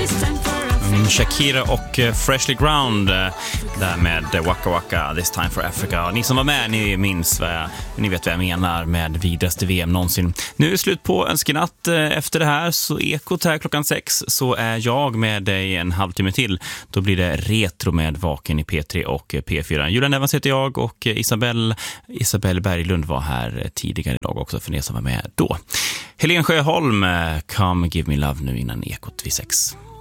Shakira och Freshly Ground där med Waka Waka, This Time for Africa. Ni som var med, ni minns ni vet vad jag menar med vidaste VM någonsin. Nu är det slut på Önskenatt. Efter det här så Ekot här klockan 6 så är jag med dig en halvtimme till. Då blir det retro med Vaken i P3 och P4. Julian Evans heter jag och Isabelle Berglund var här tidigare idag också för ni som var med då. Helen Sjöholm, Come Give Me Love nu innan Ekot vid 6.